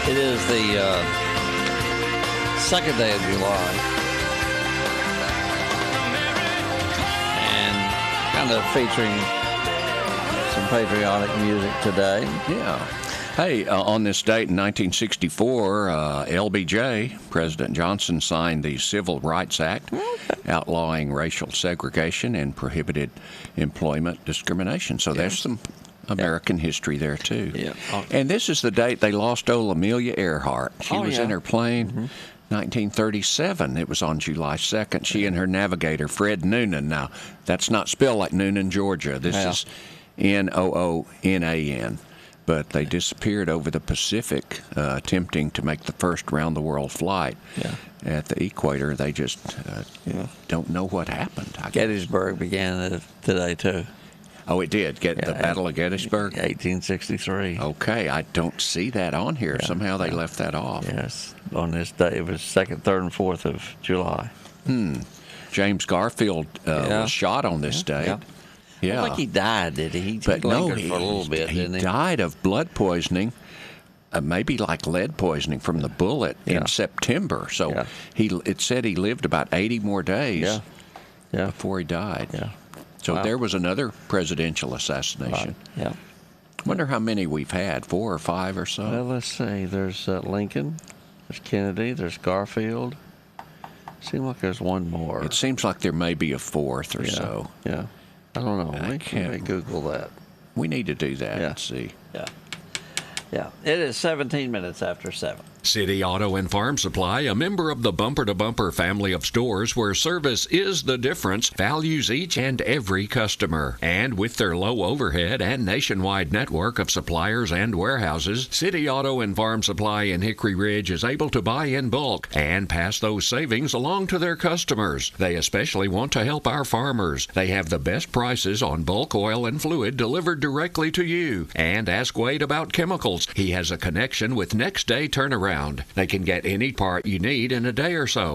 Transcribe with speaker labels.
Speaker 1: It is the second day of July. And kind of featuring some patriotic music today.
Speaker 2: Yeah. Hey, on this date in 1964, LBJ, President Johnson, signed the Civil Rights Act, outlawing racial segregation and prohibited employment discrimination. So there's some American history there, too.
Speaker 1: Yeah.
Speaker 2: And this is the date they lost old Amelia Earhart. She was in her plane. 1937. It was on July 2nd. She and her navigator, Fred Noonan. Now, that's not spelled like Noonan, Georgia. This is Noonan. But they disappeared over the Pacific, attempting to make the first round-the-world flight. At the equator, they just don't know what happened.
Speaker 1: Gettysburg began today, too.
Speaker 2: Oh, it did. The Battle of Gettysburg?
Speaker 1: 1863.
Speaker 2: Okay, I don't see that on here. Somehow they left that off.
Speaker 1: Yes, on this day. It was 2nd, 3rd, and 4th of July.
Speaker 2: James Garfield was shot on this date.
Speaker 1: I don't think he died, did he?
Speaker 2: But
Speaker 1: lingered for a little bit, didn't he?
Speaker 2: He died of blood poisoning, maybe like lead poisoning from the bullet in September. So it said he lived about 80 more days before he died. So there was another presidential assassination. Wonder how many we've had, 4 or 5 or so?
Speaker 1: Well, let's see. There's Lincoln, there's Kennedy, there's Garfield. Seems like there's one more.
Speaker 2: It seems like there may be a 4th or so.
Speaker 1: Yeah. I don't know. Let me Google that.
Speaker 2: We need to do that and see.
Speaker 1: Yeah. It is 17 minutes after 7.
Speaker 3: City Auto and Farm Supply, a member of the Bumper to Bumper family of stores where service is the difference, values each and every customer. And with their low overhead and nationwide network of suppliers and warehouses, City Auto and Farm Supply in Hickory Ridge is able to buy in bulk and pass those savings along to their customers. They especially want to help our farmers. They have the best prices on bulk oil and fluid delivered directly to you. And ask Wade about chemicals. He has a connection with next day turnaround. They can get any part you need in a day or so.